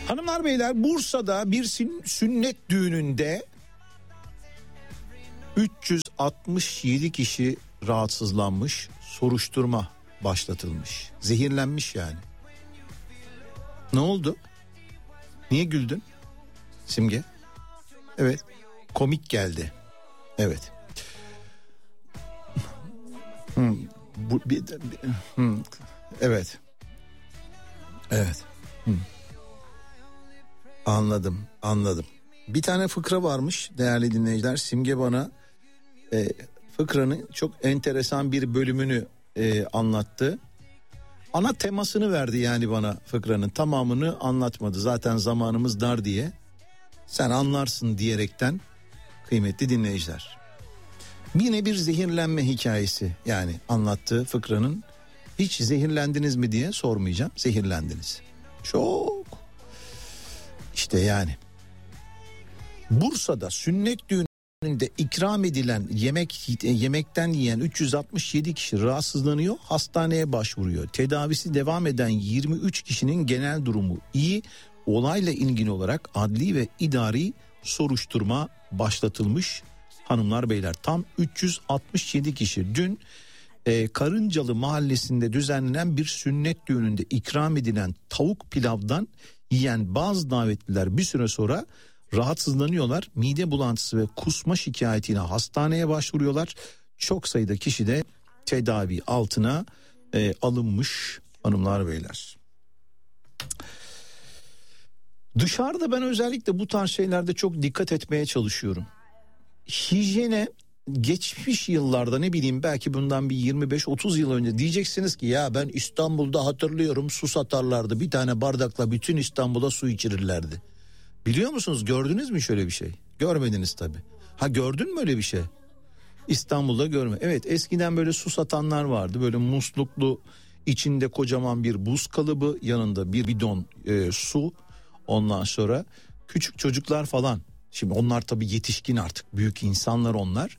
Hanımlar beyler, Bursa'da bir sünnet düğününde 367 kişi rahatsızlanmış, soruşturma başlatılmış. Zehirlenmiş yani. Ne oldu? Niye güldün Simge? Evet, komik geldi. Evet. Evet. Evet. Anladım. Bir tane fıkra varmış değerli dinleyiciler. Simge bana fıkranın çok enteresan bir bölümünü anlattı. Ana temasını verdi yani bana fıkranın. Tamamını anlatmadı. Zaten zamanımız dar diye. Sen anlarsın diyerekten kıymetli dinleyiciler. Yine bir zehirlenme hikayesi yani anlattığı fıkranın. Hiç zehirlendiniz mi diye sormayacağım. Zehirlendiniz. Çok. İşte yani. Bursa'da sünnet düğününde ikram edilen yemekten yiyen 367 kişi rahatsızlanıyor, hastaneye başvuruyor. Tedavisi devam eden 23 kişinin genel durumu iyi. Olayla ilgili olarak adli ve idari soruşturma başlatılmış. Hanımlar beyler, tam 367 kişi dün Karıncalı mahallesinde düzenlenen bir sünnet düğününde ikram edilen tavuk pilavdan yiyen bazı davetliler bir süre sonra rahatsızlanıyorlar. Mide bulantısı ve kusma şikayetiyle hastaneye başvuruyorlar. Çok sayıda kişi de tedavi altına alınmış hanımlar beyler. Dışarıda ben özellikle bu tarz şeylerde çok dikkat etmeye çalışıyorum. Hijyene geçmiş yıllarda, ne bileyim, belki bundan bir 25-30 yıl önce diyeceksiniz ki ya ben İstanbul'da hatırlıyorum su satarlardı, bir tane bardakla bütün İstanbul'a su içirirlerdi. Biliyor musunuz, gördünüz mü şöyle bir şey? Görmediniz tabii. Ha, gördün mü öyle bir şey? İstanbul'da görme. Evet, eskiden böyle su satanlar vardı, böyle musluklu, içinde kocaman bir buz kalıbı, yanında bir bidon su, ondan sonra küçük çocuklar falan. Şimdi onlar tabii yetişkin, artık büyük insanlar onlar.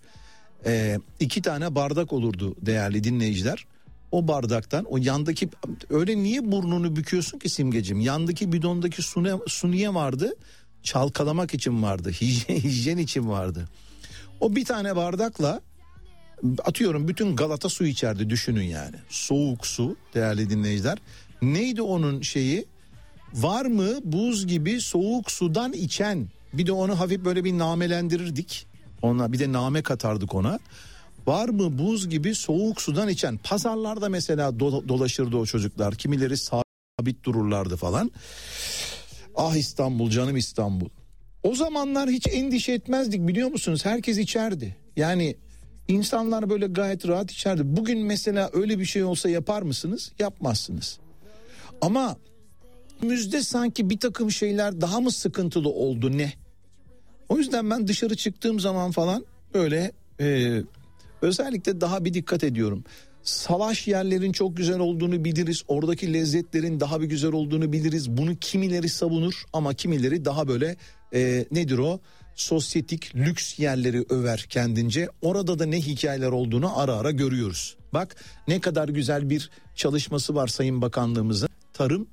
2 tane bardak olurdu değerli dinleyiciler. O bardaktan, o yandaki, öyle niye burnunu büküyorsun ki Simgeciğim? Yandaki bidondaki su niye vardı? Çalkalamak için vardı. Hijyen için vardı. O bir tane bardakla atıyorum bütün Galata su içerdi, düşünün yani. Soğuk su değerli dinleyiciler. Neydi onun şeyi? Var mı buz gibi soğuk sudan içen? Bir de onu hafif böyle bir namelendirirdik. Ona bir de name katardık ona. Var mı buz gibi soğuk sudan içen? Pazarlarda mesela dolaşırdı o çocuklar. Kimileri sabit dururlardı falan. Ah İstanbul, canım İstanbul. O zamanlar hiç endişe etmezdik, biliyor musunuz? Herkes içerdi. Yani insanlar böyle gayet rahat içerdi. Bugün mesela öyle bir şey olsa yapar mısınız? Yapmazsınız. Ama günümüzde sanki bir takım şeyler daha mı sıkıntılı oldu, ne? O yüzden ben dışarı çıktığım zaman falan böyle özellikle daha bir dikkat ediyorum. Salaş yerlerin çok güzel olduğunu biliriz. Oradaki lezzetlerin daha bir güzel olduğunu biliriz. Bunu kimileri savunur ama kimileri daha böyle nedir o? Sosyetik, lüks yerleri över kendince. Orada da ne hikayeler olduğunu ara ara görüyoruz. Bak ne kadar güzel bir çalışması var Sayın Bakanlığımızın. Tarım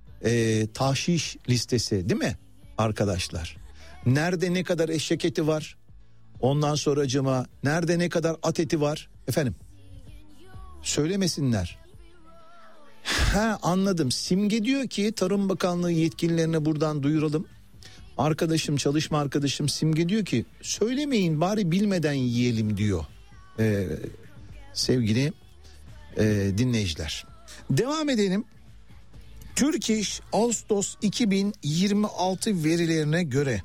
tahşiş listesi, değil mi arkadaşlar? Nerede ne kadar eşek eti var? Ondan sonracığıma nerede ne kadar at eti var? Efendim, söylemesinler. Ha, anladım. Simge diyor ki Tarım Bakanlığı yetkililerine buradan duyuralım. Arkadaşım, çalışma arkadaşım Simge diyor ki söylemeyin, bari bilmeden yiyelim diyor. Sevgili dinleyiciler. Devam edelim. Türk İş Ağustos 2026 verilerine göre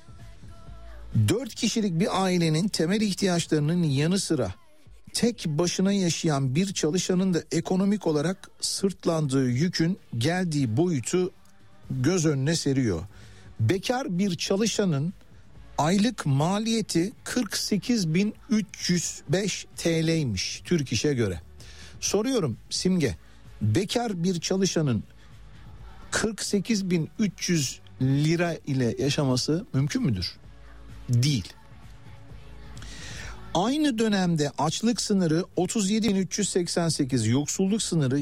4 kişilik bir ailenin temel ihtiyaçlarının yanı sıra tek başına yaşayan bir çalışanın da ekonomik olarak sırtlandığı yükün geldiği boyutu göz önüne seriyor. Bekar bir çalışanın aylık maliyeti 48.305 TL'ymiş Türk İş'e göre. Soruyorum Simge, bekar bir çalışanın 48.300 lira ile yaşaması mümkün müdür? Değil. Aynı dönemde açlık sınırı 37.388, yoksulluk sınırı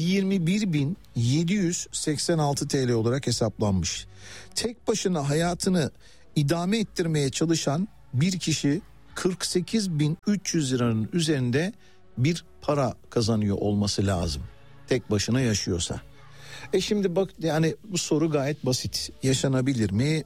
121.786 TL olarak hesaplanmış. Tek başına hayatını idame ettirmeye çalışan bir kişi 48.300 liranın üzerinde bir para kazanıyor olması lazım. Tek başına yaşıyorsa. Şimdi bak, yani bu soru gayet basit. Yaşanabilir mi?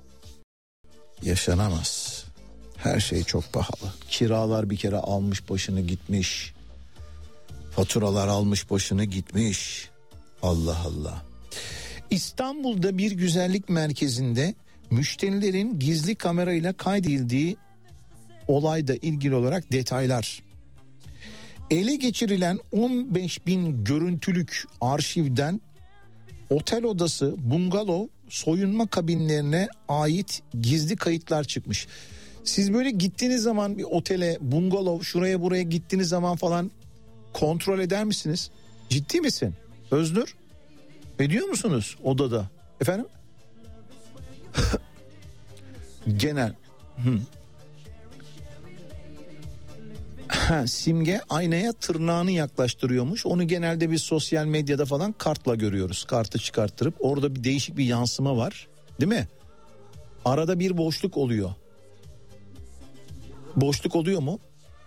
Yaşanamaz. Her şey çok pahalı. Kiralar bir kere almış başını gitmiş. Faturalar almış başını gitmiş. Allah Allah. İstanbul'da bir güzellik merkezinde müşterilerin gizli kamerayla kaydedildiği olayla ilgili olarak detaylar. Ele geçirilen 15.000 görüntülük arşivden otel odası, bungalov, soyunma kabinlerine ait gizli kayıtlar çıkmış. Siz böyle gittiğiniz zaman bir otele, bungalov, şuraya buraya gittiğiniz zaman falan kontrol eder misiniz? Ciddi misin Öznur? Ediyor musunuz odada? Efendim? Genel. Simge aynaya tırnağını yaklaştırıyormuş. Onu genelde biz sosyal medyada falan kartla görüyoruz. Kartı çıkarttırıp orada bir değişik bir yansıma var. Değil mi? Arada bir boşluk oluyor. Boşluk oluyor mu?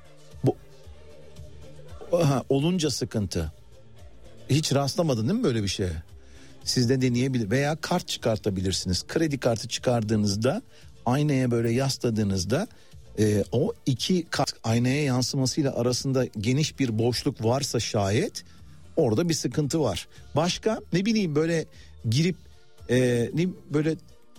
Olunca sıkıntı. Hiç rastlamadın değil mi böyle bir şeye? Siz de deneyebilir veya kart çıkartabilirsiniz. Kredi kartı çıkardığınızda aynaya böyle yasladığınızda o iki kart aynaya yansımasıyla arasında geniş bir boşluk varsa şayet orada bir sıkıntı var. Başka ne bileyim böyle girip böyle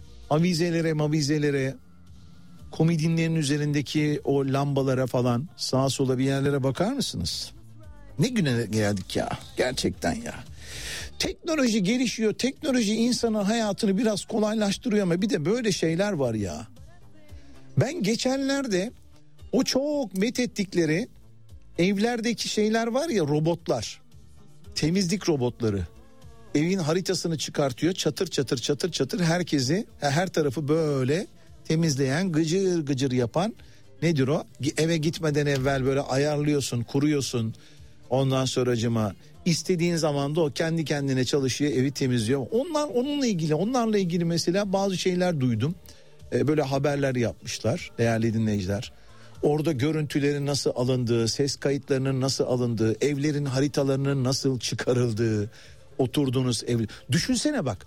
avizelere komodinlerin üzerindeki o lambalara falan sağa sola bir yerlere bakar mısınız? Ne güne geldik ya gerçekten ya. Teknoloji gelişiyor, teknoloji insanın hayatını biraz kolaylaştırıyor ama bir de böyle şeyler var ya. Ben geçenlerde o çok methettikleri evlerdeki şeyler var ya, robotlar, temizlik robotları, evin haritasını çıkartıyor, çatır çatır herkesi, her tarafı böyle temizleyen, gıcır gıcır yapan, nedir o? Eve gitmeden evvel böyle ayarlıyorsun, kuruyorsun, ondan sonracıma istediğin zaman da o kendi kendine çalışıyor, evi temizliyor. Onlarla ilgili mesela bazı şeyler duydum. Böyle haberler yapmışlar değerli dinleyiciler. Orada görüntülerin nasıl alındığı, ses kayıtlarının nasıl alındığı, evlerin haritalarının nasıl çıkarıldığı, oturduğunuz ev. Düşünsene bak.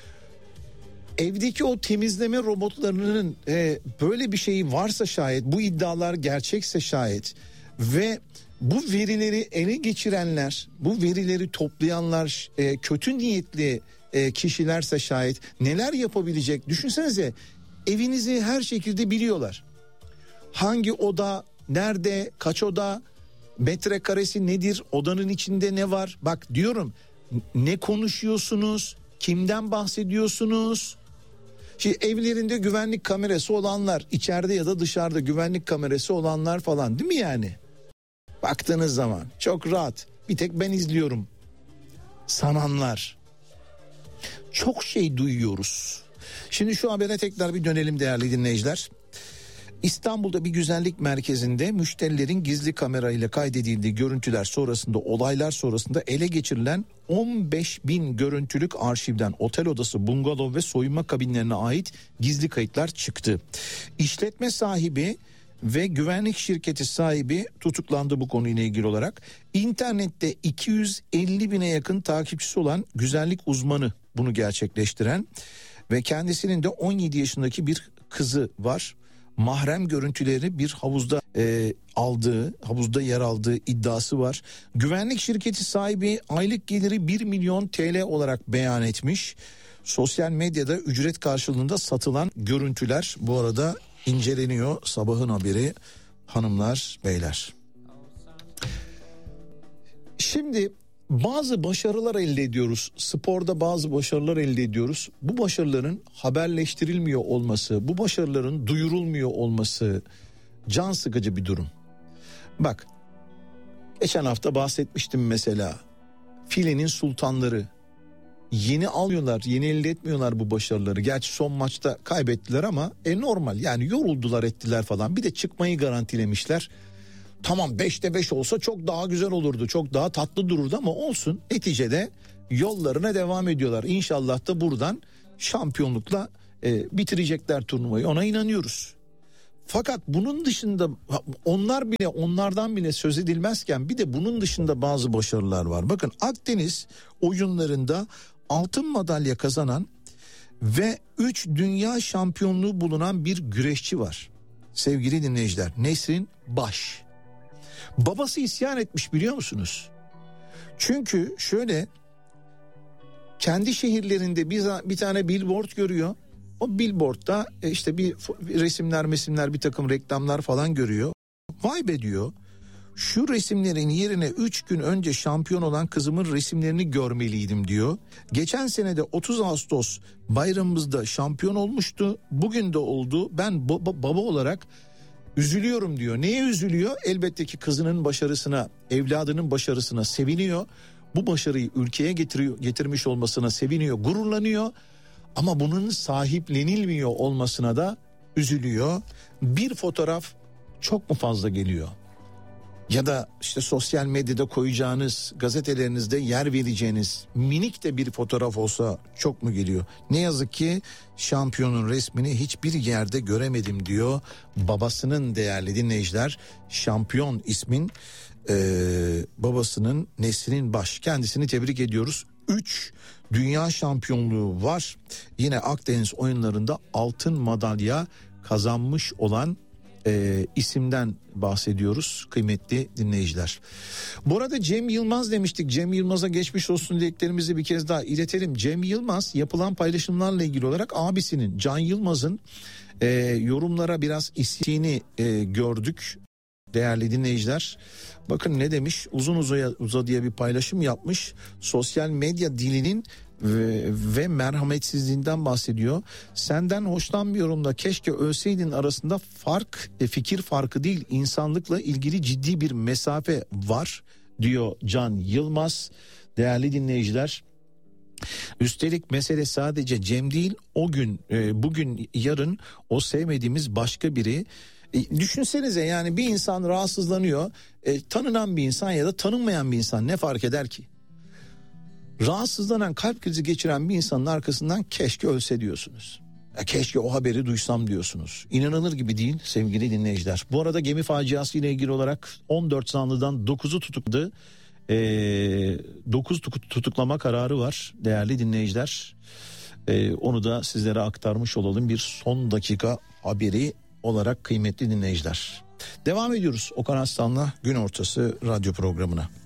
Evdeki o temizleme robotlarının böyle bir şeyi varsa şayet, bu iddialar gerçekse şayet ve bu verileri ele geçirenler, bu verileri toplayanlar kötü niyetli kişilerse şayet neler yapabilecek? Düşünsenize, evinizi her şekilde biliyorlar. Hangi oda, nerede, kaç oda, metrekaresi nedir, odanın içinde ne var? Bak diyorum, ne konuşuyorsunuz, kimden bahsediyorsunuz? Şimdi evlerinde güvenlik kamerası olanlar, içeride ya da dışarıda güvenlik kamerası olanlar falan, değil mi yani? Baktığınız zaman çok rahat, bir tek ben izliyorum sananlar. Çok şey duyuyoruz. Şimdi şu habere tekrar bir dönelim değerli dinleyiciler. İstanbul'da bir güzellik merkezinde müşterilerin gizli kamerayla kaydedildiği görüntüler sonrasında, olaylar sonrasında ele geçirilen 15.000 görüntülük arşivden otel odası, bungalov ve soyunma kabinlerine ait gizli kayıtlar çıktı. İşletme sahibi ve güvenlik şirketi sahibi tutuklandı bu konuyla ilgili olarak. İnternette 250 bine yakın takipçisi olan güzellik uzmanı bunu gerçekleştiren ve kendisinin de 17 yaşındaki bir kızı var. Mahrem görüntüleri bir havuzda havuzda yer aldığı iddiası var. Güvenlik şirketi sahibi aylık geliri 1 milyon TL olarak beyan etmiş. Sosyal medyada ücret karşılığında satılan görüntüler bu arada inceleniyor. Sabahın haberi hanımlar, beyler. Şimdi bazı başarılar elde ediyoruz. Sporda bazı başarılar elde ediyoruz. Bu başarıların haberleştirilmiyor olması, bu başarıların duyurulmuyor olması can sıkıcı bir durum. Bak, geçen hafta bahsetmiştim mesela. Filenin sultanları. yeni alıyorlar, yeni elde etmiyorlar bu başarıları. Gerçi son maçta kaybettiler ama normal yani, yoruldular ettiler falan. Bir de çıkmayı garantilemişler. Tamam 5'te 5 olsa çok daha güzel olurdu, çok daha tatlı dururdu ama olsun, neticede yollarına devam ediyorlar. İnşallah da buradan şampiyonlukla bitirecekler turnuvayı, ona inanıyoruz. Fakat bunun dışında onlardan bile söz edilmezken bir de bunun dışında bazı başarılar var. Bakın, Akdeniz oyunlarında altın madalya kazanan ve 3 dünya şampiyonluğu bulunan bir güreşçi var. Sevgili dinleyiciler, Nesrin Baş. Babası isyan etmiş, biliyor musunuz? Çünkü şöyle, kendi şehirlerinde bir tane billboard görüyor. O billboardda işte bir resimler, bir takım reklamlar falan görüyor. Vay be diyor, şu resimlerin yerine 3 gün önce şampiyon olan kızımın resimlerini görmeliydim diyor. Geçen sene de 30 Ağustos bayramımızda şampiyon olmuştu. Bugün de oldu. Ben baba olarak üzülüyorum diyor. Neye üzülüyor? Elbette ki kızının başarısına, evladının başarısına seviniyor. Bu başarıyı ülkeye getirmiş olmasına seviniyor, gururlanıyor. Ama bunun sahiplenilmiyor olmasına da üzülüyor. Bir fotoğraf çok mu fazla geliyor? Ya da işte sosyal medyada koyacağınız, gazetelerinizde yer vereceğiniz minik de bir fotoğraf olsa çok mu geliyor? Ne yazık ki şampiyonun resmini hiçbir yerde göremedim diyor babasının, değerli dinleyiciler. Şampiyon ismin babasının, Nesrin Baş. Kendisini tebrik ediyoruz. 3 dünya şampiyonluğu var. Yine Akdeniz oyunlarında altın madalya kazanmış olan isimden bahsediyoruz kıymetli dinleyiciler. Bu arada Cem Yılmaz demiştik. Cem Yılmaz'a geçmiş olsun dileklerimizi bir kez daha iletelim. Cem Yılmaz yapılan paylaşımlarla ilgili olarak abisinin Can Yılmaz'ın yorumlara biraz isyanını gördük. Değerli dinleyiciler, bakın ne demiş, uzun uzadıya bir paylaşım yapmış. Sosyal medya dilinin ve merhametsizliğinden bahsediyor. Senden hoşlanmıyorum da keşke ölseydin arasında fikir farkı değil, insanlıkla ilgili ciddi bir mesafe var diyor Can Yılmaz. Değerli dinleyiciler, üstelik mesele sadece Cem değil, o gün bugün yarın o sevmediğimiz başka biri. Düşünsenize, yani bir insan rahatsızlanıyor, tanınan bir insan ya da tanınmayan bir insan, ne fark eder ki? Rahatsızlanan, kalp krizi geçiren bir insanın arkasından keşke ölse diyorsunuz. Keşke o haberi duysam diyorsunuz. İnanılır gibi değil sevgili dinleyiciler. Bu arada gemi faciası ile ilgili olarak 14 zanlıdan 9'u tutukladı. 9 tutuklama kararı var değerli dinleyiciler. Onu da sizlere aktarmış olalım, bir son dakika haberi olarak kıymetli dinleyiciler. Devam ediyoruz Okan Aslan'la Gün Ortası radyo programına.